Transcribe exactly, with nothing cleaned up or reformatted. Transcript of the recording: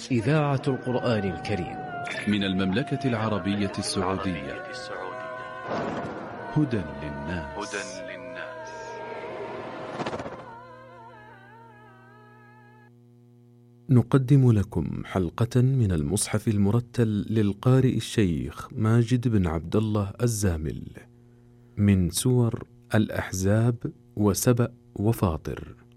إذاعة القرآن الكريم من المملكة العربية السعودية. هدى للناس. نقدم لكم حلقة من المصحف المرتل للقارئ الشيخ ماجد بن عبد الله الزامل من سور الأحزاب وسبأ وفاطر.